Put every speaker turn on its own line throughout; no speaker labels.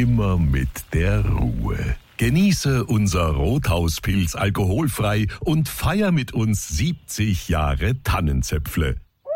immer mit der Ruhe. Genieße unser Rothauspilz alkoholfrei und feier mit uns 70 Jahre Tannenzäpfle.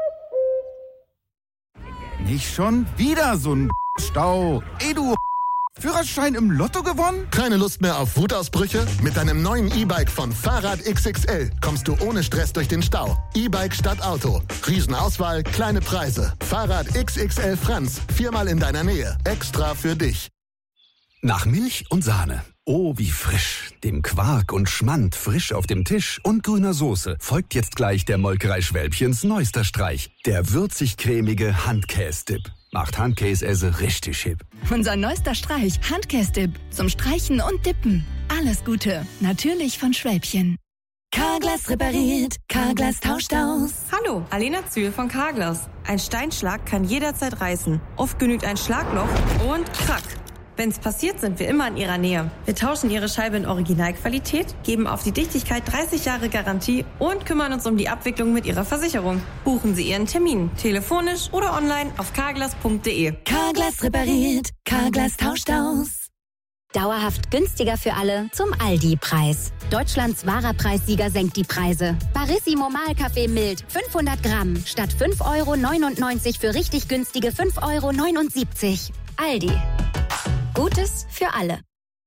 Nicht schon wieder so ein Stau. Du Führerschein im Lotto gewonnen?
Keine Lust mehr auf Wutausbrüche? Mit deinem neuen E-Bike von Fahrrad XXL kommst du ohne Stress durch den Stau. E-Bike statt Auto. Riesenauswahl, kleine Preise. Fahrrad XXL Franz. 4-mal in deiner Nähe. Extra für dich.
Nach Milch und Sahne. Oh, wie frisch. Dem Quark und Schmand frisch auf dem Tisch und grüner Soße folgt jetzt gleich der Molkerei Schwälbchens neuester Streich. Der würzig-cremige Handkäse-Dip. Macht Handkäse richtig hip.
Unser neuester Streich, Handkäse-Dip. Zum Streichen und Dippen. Alles Gute. Natürlich von Schwälbchen. Carglass repariert. Carglass tauscht aus.
Hallo, Alena Zühl von Carglass. Ein Steinschlag kann jederzeit reißen. Oft genügt ein Schlagloch und krack. Wenn's passiert, sind wir immer in Ihrer Nähe. Wir tauschen Ihre Scheibe in Originalqualität, geben auf die Dichtigkeit 30 Jahre Garantie und kümmern uns um die Abwicklung mit Ihrer Versicherung. Buchen Sie Ihren Termin, telefonisch oder online auf carglass.de.
Carglass repariert. Carglass tauscht aus.
Dauerhaft günstiger für alle zum Aldi-Preis. Deutschlands wahrer Preissieger senkt die Preise. Barissimo Mahlkaffee mild 500 Gramm statt 5,99 € für richtig günstige 5,79 €. Aldi. Gutes für alle.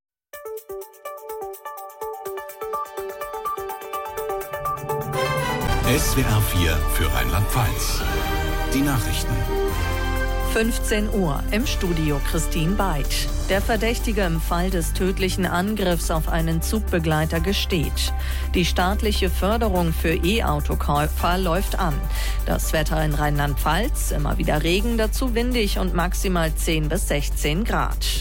SWR 4 für Rheinland-Pfalz. Die Nachrichten.
15 Uhr im Studio Christine Beid. Der Verdächtige im Fall des tödlichen Angriffs auf einen Zugbegleiter gesteht. Die staatliche Förderung für E-Autokäufer läuft an. Das Wetter in Rheinland-Pfalz, immer wieder Regen, dazu windig und maximal 10 bis 16 Grad.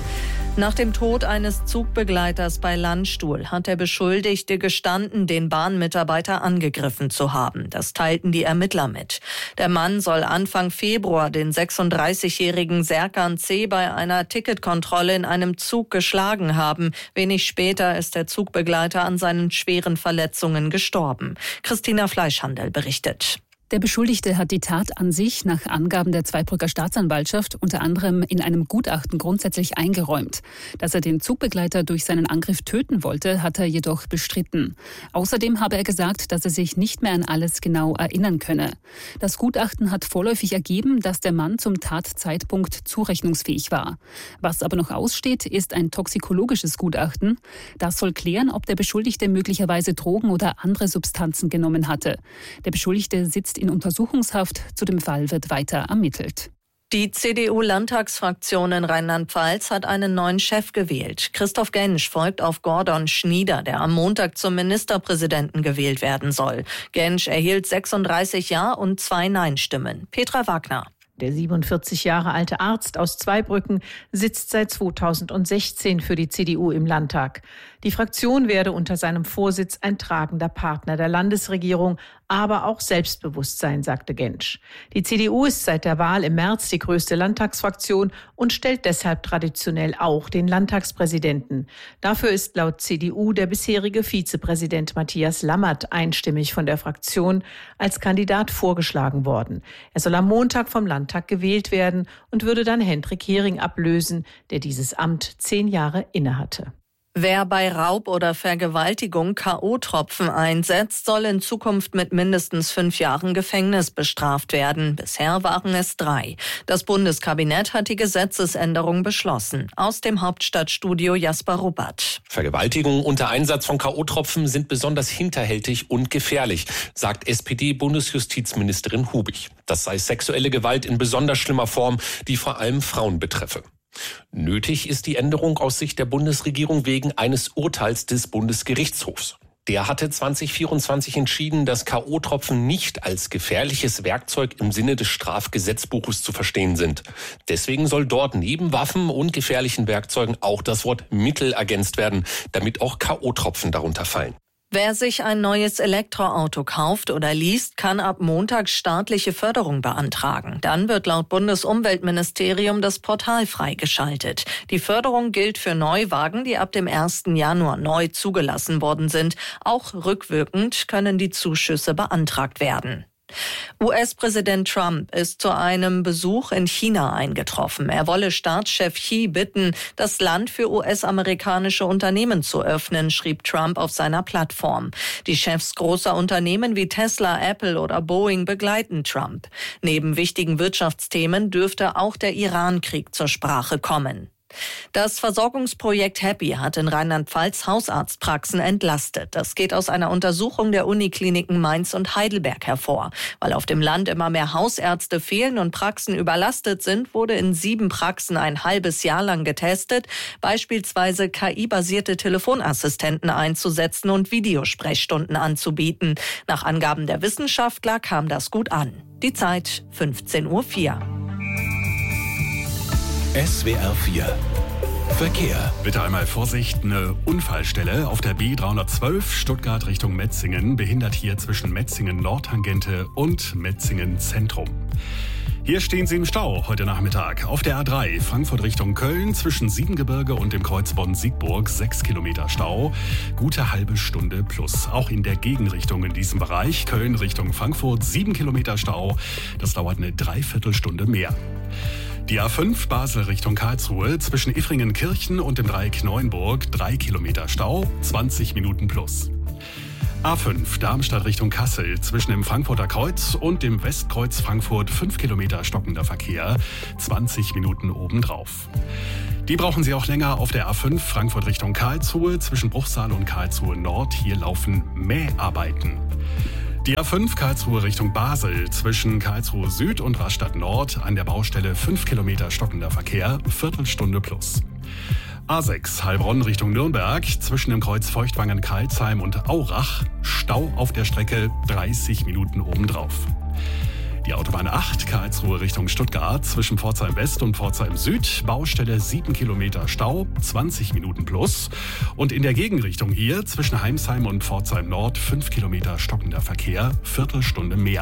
Nach dem Tod eines Zugbegleiters bei Landstuhl hat der Beschuldigte gestanden, den Bahnmitarbeiter angegriffen zu haben. Das teilten die Ermittler mit. Der Mann soll Anfang Februar den 36-jährigen Serkan C. bei einer Ticketkontrolle in einem Zug geschlagen haben. Wenig später ist der Zugbegleiter an seinen schweren Verletzungen gestorben. Christina Fleischhandel berichtet.
Der Beschuldigte hat die Tat an sich nach Angaben der Zweibrücker Staatsanwaltschaft unter anderem in einem Gutachten grundsätzlich eingeräumt. Dass er den Zugbegleiter durch seinen Angriff töten wollte, hat er jedoch bestritten. Außerdem habe er gesagt, dass er sich nicht mehr an alles genau erinnern könne. Das Gutachten hat vorläufig ergeben, dass der Mann zum Tatzeitpunkt zurechnungsfähig war. Was aber noch aussteht, ist ein toxikologisches Gutachten. Das soll klären, ob der Beschuldigte möglicherweise Drogen oder andere Substanzen genommen hatte. Der Beschuldigte sitzt in Untersuchungshaft. Zu dem Fall wird weiter ermittelt.
Die CDU-Landtagsfraktion in Rheinland-Pfalz hat einen neuen Chef gewählt. Christoph Gensch folgt auf Gordon Schnieder, der am Montag zum Ministerpräsidenten gewählt werden soll. Gensch erhielt 36 Ja- und 2 Nein-Stimmen. Petra Wagner.
Der 47 Jahre alte Arzt aus Zweibrücken sitzt seit 2016 für die CDU im Landtag. Die Fraktion werde unter seinem Vorsitz ein tragender Partner der Landesregierung, aber auch selbstbewusst sein, sagte Gensch. Die CDU ist seit der Wahl im März die größte Landtagsfraktion und stellt deshalb traditionell auch den Landtagspräsidenten. Dafür ist laut CDU der bisherige Vizepräsident Matthias Lammert einstimmig von der Fraktion als Kandidat vorgeschlagen worden. Er soll am Montag vom Landtag gewählt werden und würde dann Hendrik Hering ablösen, der dieses Amt 10 Jahre innehatte.
Wer bei Raub oder Vergewaltigung K.O.-Tropfen einsetzt, soll in Zukunft mit mindestens 5 Jahren Gefängnis bestraft werden. Bisher waren es 3. Das Bundeskabinett hat die Gesetzesänderung beschlossen. Aus dem Hauptstadtstudio Jasper Ruppert.
Vergewaltigungen unter Einsatz von K.O.-Tropfen sind besonders hinterhältig und gefährlich, sagt SPD-Bundesjustizministerin Hubig. Das sei sexuelle Gewalt in besonders schlimmer Form, die vor allem Frauen betreffe. Nötig ist die Änderung aus Sicht der Bundesregierung wegen eines Urteils des Bundesgerichtshofs. Der hatte 2024 entschieden, dass K.O.-Tropfen nicht als gefährliches Werkzeug im Sinne des Strafgesetzbuches zu verstehen sind. Deswegen soll dort neben Waffen und gefährlichen Werkzeugen auch das Wort Mittel ergänzt werden, damit auch K.O.-Tropfen darunter fallen.
Wer sich ein neues Elektroauto kauft oder least, kann ab Montag staatliche Förderung beantragen. Dann wird laut Bundesumweltministerium das Portal freigeschaltet. Die Förderung gilt für Neuwagen, die ab dem 1. Januar neu zugelassen worden sind. Auch rückwirkend können die Zuschüsse beantragt werden. US-Präsident Trump ist zu einem Besuch in China eingetroffen. Er wolle Staatschef Xi bitten, das Land für US-amerikanische Unternehmen zu öffnen, schrieb Trump auf seiner Plattform. Die Chefs großer Unternehmen wie Tesla, Apple oder Boeing begleiten Trump. Neben wichtigen Wirtschaftsthemen dürfte auch der Iran-Krieg zur Sprache kommen. Das Versorgungsprojekt Happy hat in Rheinland-Pfalz Hausarztpraxen entlastet. Das geht aus einer Untersuchung der Unikliniken Mainz und Heidelberg hervor. Weil auf dem Land immer mehr Hausärzte fehlen und Praxen überlastet sind, wurde in 7 Praxen ein halbes Jahr lang getestet, beispielsweise KI-basierte Telefonassistenten einzusetzen und Videosprechstunden anzubieten. Nach Angaben der Wissenschaftler kam das gut an. Die Zeit 15:04 Uhr.
SWR 4 Verkehr.
Bitte einmal Vorsicht, eine Unfallstelle auf der B312 Stuttgart Richtung Metzingen behindert hier zwischen Metzingen Nordtangente und Metzingen Zentrum. Hier stehen Sie im Stau heute Nachmittag. Auf der A3 Frankfurt Richtung Köln zwischen Siebengebirge und dem Kreuz Bonn-Siegburg 6 Kilometer Stau. Gute halbe Stunde plus. Auch in der Gegenrichtung in diesem Bereich. Köln Richtung Frankfurt 7 Kilometer Stau. Das dauert eine Dreiviertelstunde mehr. Die A5 Basel Richtung Karlsruhe zwischen Iffringen-Kirchen und dem Dreieck Neuenburg 3 Kilometer Stau, 20 Minuten plus. A5 Darmstadt Richtung Kassel zwischen dem Frankfurter Kreuz und dem Westkreuz Frankfurt 5 Kilometer stockender Verkehr, 20 Minuten obendrauf. Die brauchen Sie auch länger auf der A5 Frankfurt Richtung Karlsruhe zwischen Bruchsal und Karlsruhe Nord. Hier laufen Mäharbeiten. Die A5 Karlsruhe Richtung Basel zwischen Karlsruhe Süd und Rastatt Nord an der Baustelle 5 Kilometer stockender Verkehr, Viertelstunde plus. A6 Heilbronn Richtung Nürnberg zwischen dem Kreuz Feuchtwangen-Karlsheim und Aurach, Stau auf der Strecke 30 Minuten obendrauf. Die Autobahn 8 Karlsruhe Richtung Stuttgart zwischen Pforzheim West und Pforzheim Süd, Baustelle 7 Kilometer Stau, 20 Minuten plus. Und in der Gegenrichtung hier zwischen Heimsheim und Pforzheim Nord 5 Kilometer stockender Verkehr, Viertelstunde mehr.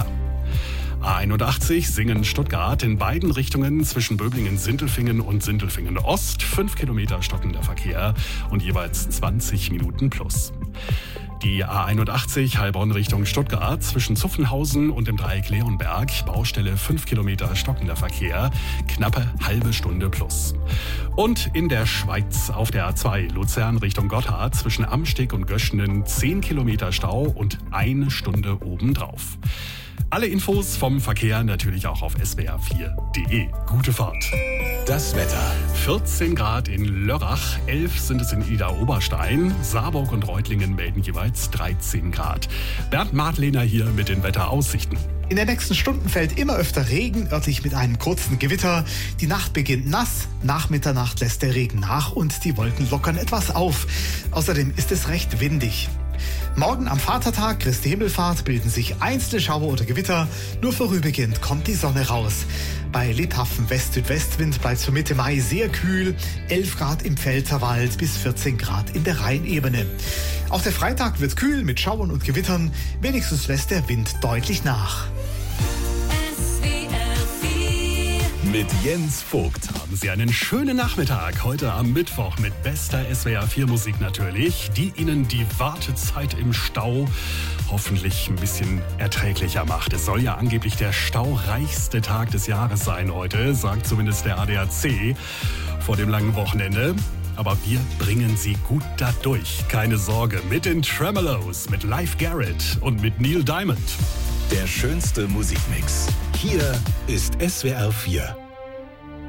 A81 Singen-Stuttgart in beiden Richtungen zwischen Böblingen-Sindelfingen und Sindelfingen-Ost 5 Kilometer stockender Verkehr und jeweils 20 Minuten plus. Die A81 Heilbronn Richtung Stuttgart zwischen Zuffenhausen und dem Dreieck Leonberg, Baustelle 5 Kilometer stockender Verkehr, knappe halbe Stunde plus. Und in der Schweiz auf der A2 Luzern Richtung Gotthard zwischen Amsteg und Göschenen 10 Kilometer Stau und 1 Stunde obendrauf. Alle Infos vom Verkehr natürlich auch auf swr4.de. Gute Fahrt.
Das Wetter.
14 Grad in Lörrach, 11 sind es in Idar-Oberstein, Saarburg und Reutlingen melden jeweils 13 Grad. Bernd Martlehner hier mit den Wetteraussichten.
In den nächsten Stunden fällt immer öfter Regen, örtlich mit einem kurzen Gewitter. Die Nacht beginnt nass, nach Mitternacht lässt der Regen nach und die Wolken lockern etwas auf. Außerdem ist es recht windig. Morgen am Vatertag, Christi Himmelfahrt, bilden sich einzelne Schauer oder Gewitter. Nur vorübergehend kommt die Sonne raus. Bei lebhaftem West-Südwestwind bleibt es für Mitte Mai sehr kühl. 11 Grad im Pfälzerwald bis 14 Grad in der Rheinebene. Auch der Freitag wird kühl mit Schauern und Gewittern. Wenigstens lässt der Wind deutlich nach.
Mit Jens Vogt haben Sie einen schönen Nachmittag heute am Mittwoch mit bester SWR4 Musik natürlich, die Ihnen die Wartezeit im Stau hoffentlich ein bisschen erträglicher macht. Es soll ja angeblich der staureichste Tag des Jahres sein heute, sagt zumindest der ADAC vor dem langen Wochenende. Aber wir bringen Sie gut dadurch, keine Sorge, mit den Tremolos, mit Leif Garrett und mit Neil Diamond.
Der schönste Musikmix. Hier ist SWR 4.